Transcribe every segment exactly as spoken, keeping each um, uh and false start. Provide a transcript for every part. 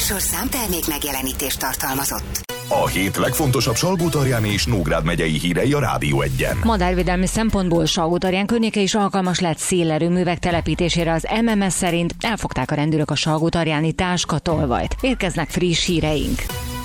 Műsorszám termék megjelenítést tartalmazott. A hét legfontosabb Salgótarjáni és Nógrád megyei hírei a Rádió Egyen. Madárvédelmi szempontból Salgótarján környéke is alkalmas lett szélerőművek telepítésére. Az em em es szerint elfogták a rendőrök a salgótarjáni táskatolvajt. Érkeznek friss híreink.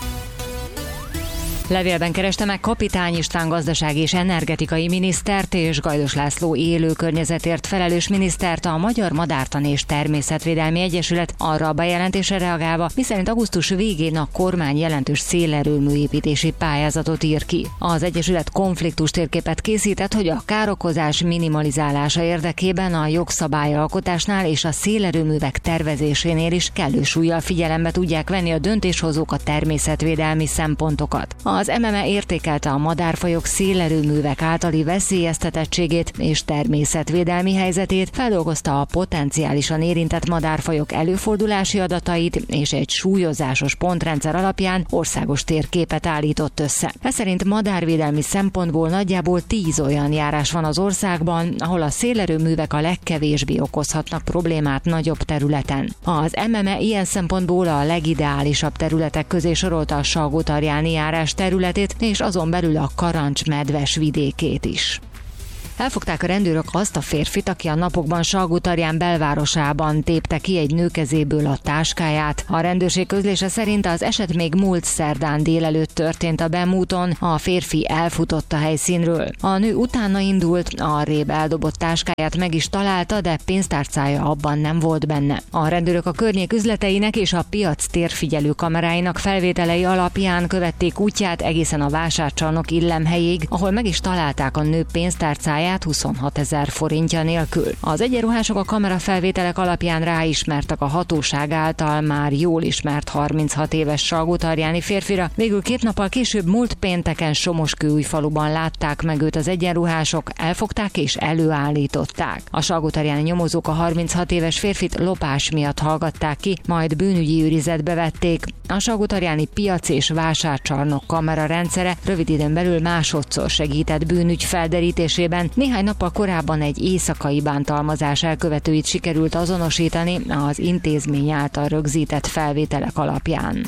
Levélben kereste meg Kapitány István gazdasági és energetikai minisztert és Gajdos László élő környezetért felelős minisztert a Magyar Madártani és Természetvédelmi Egyesület arra a bejelentésre reagálva, miszerint augusztus végén a kormány jelentős szélerőműépítési pályázatot ír ki. Az Egyesület konfliktus térképet készített, hogy a károkozás minimalizálása érdekében a jogszabályalkotásnál és a szélerőművek tervezésénél is kellő súllyal figyelembe tudják venni a döntéshozók a természetvédelmi szempontokat. Az em em e értékelte a madárfajok szélerőművek általi veszélyeztetettségét és természetvédelmi helyzetét, feldolgozta a potenciálisan érintett madárfajok előfordulási adatait, és egy súlyozásos pontrendszer alapján országos térképet állított össze. Ez szerint madárvédelmi szempontból nagyjából tíz olyan járás van az országban, ahol a szélerőművek a legkevésbé okozhatnak problémát nagyobb területen. Az em em e ilyen szempontból a legideálisabb területek közé sorolta a Salgótarjáni járás területét, és azon belül a Karancs-medves vidékét is. Elfogták a rendőrök azt a férfit, aki a napokban Salgótarján belvárosában tépte ki egy nő kezéből a táskáját. A rendőrség közlése szerint az eset még múlt szerdán délelőtt történt a Bemúton, a férfi elfutott a helyszínről. A nő utána indult, arrébb eldobott táskáját meg is találta, de pénztárcája abban nem volt benne. A rendőrök a környék üzleteinek és a piac térfigyelő kameráinak felvételei alapján követték útját egészen a vásárcsarnok illemhelyéig, ahol meg is találták a nő pénztárcáját huszonhatezer forintja nélkül. Az egyenruhások a kamerafelvételek alapján ráismertek a hatóság által már jól ismert harminchat éves salgótarjáni férfira. Végül két nappal később múlt pénteken Somoskőújfaluban látták meg őt az egyenruhások, elfogták és előállították. A salgótarjáni nyomozók a harminchat éves férfit lopás miatt hallgatták ki, majd bűnügyi őrizetbe vették. A salgótarjáni piac és vásárcsarnok kamera rendszere rövid időn belül másodszor segített bűnügy felderítésében. Néhány nappal korábban egy éjszakai bántalmazás elkövetőit sikerült azonosítani az intézmény által rögzített felvételek alapján.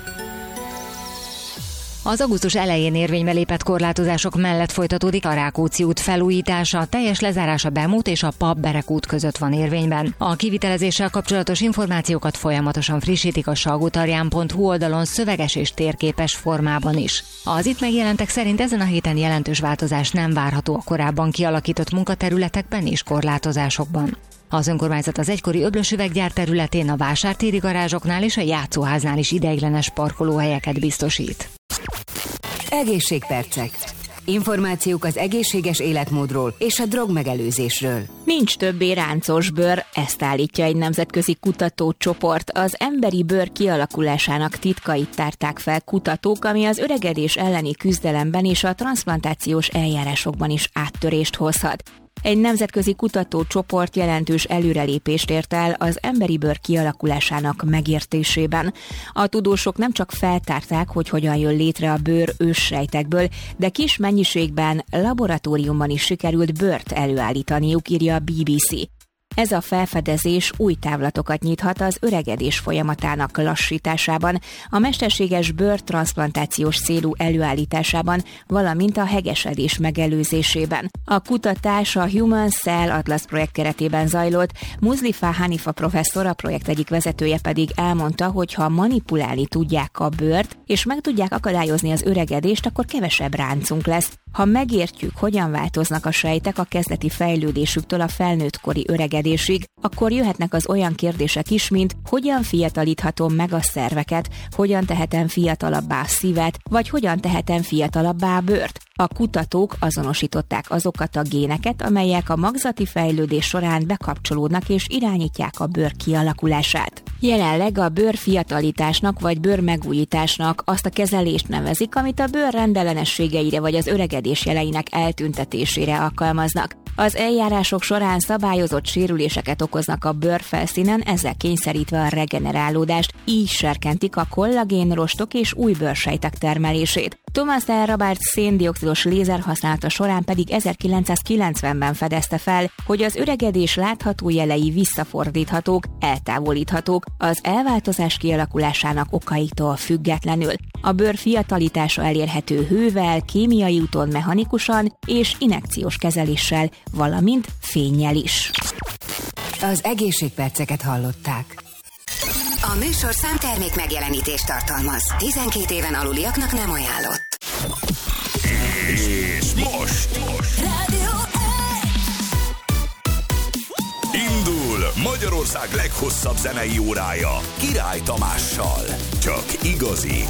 Az augusztus elején érvénybe lépett korlátozások mellett folytatódik a Rákóczi út felújítása, teljes lezárása Bemút és a Pap-Berek út között van érvényben. A kivitelezéssel kapcsolatos információkat folyamatosan frissítik a salgótarján pont hu oldalon szöveges és térképes formában is. Az itt megjelentek szerint ezen a héten jelentős változás nem várható a korábban kialakított munkaterületekben és korlátozásokban. Az önkormányzat az egykori Öblös üveggyár területén, a vásártéri garázsoknál és a játszóháznál is ideiglenes parkolóhelyeket biztosít. Egészségpercek. Információk az egészséges életmódról és a drogmegelőzésről. Nincs többé ráncos bőr, ezt állítja egy nemzetközi kutatócsoport. Az emberi bőr kialakulásának titkait tárták fel kutatók, ami az öregedés elleni küzdelemben és a transzplantációs eljárásokban is áttörést hozhat. Egy nemzetközi kutatócsoport jelentős előrelépést ért el az emberi bőr kialakulásának megértésében. A tudósok nem csak feltárták, hogy hogyan jön létre a bőr őssejtekből, de kis mennyiségben laboratóriumban is sikerült bőrt előállítaniuk, írja a bé bé cé. Ez a felfedezés új távlatokat nyithat az öregedés folyamatának lassításában, a mesterséges bőrtranszplantációs célú előállításában, valamint a hegesedés megelőzésében. A kutatás a Human Cell Atlas projekt keretében zajlott, Muzdifá Hanifa professzor, a projekt egyik vezetője pedig elmondta, hogy ha manipulálni tudják a bőrt, és meg tudják akadályozni az öregedést, akkor kevesebb ráncunk lesz. Ha megértjük, hogyan változnak a sejtek a kezdeti fejlődésüktől a felnőttkori öregedésig, akkor jöhetnek az olyan kérdések is, mint hogyan fiatalíthatom meg a szerveket, hogyan tehetem fiatalabbá a szívet, vagy hogyan tehetem fiatalabbá a bőrt. A kutatók azonosították azokat a géneket, amelyek a magzati fejlődés során bekapcsolódnak és irányítják a bőr kialakulását. Jelenleg a bőr fiatalításnak vagy bőr megújításnak azt a kezelést nevezik, amit a bőr rendellenességeire vagy az öregedés jeleinek eltüntetésére alkalmaznak. Az eljárások során szabályozott sérüléseket okoznak a bőrfelszínen, ezzel kényszerítve a regenerálódást, így serkentik a kollagénrostok és új bőrsejtek termelését. Thomas Elrabert széndioxidos lézer használata során pedig ezerkilencszázkilencvenben fedezte fel, hogy az öregedés látható jelei visszafordíthatók, eltávolíthatók, az elváltozás kialakulásának okaitól függetlenül. A bőr fiatalitása elérhető hővel, kémiai úton mechanikusan és injekciós kezeléssel, valamint fénnyel is. Az egészségperceket hallották. A műsorszám termék megjelenítést tartalmaz. tizenkét éven aluliaknak nem ajánlott. És most, most. Indul Magyarország leghosszabb zenei órája Király Tamással. Csak igazi,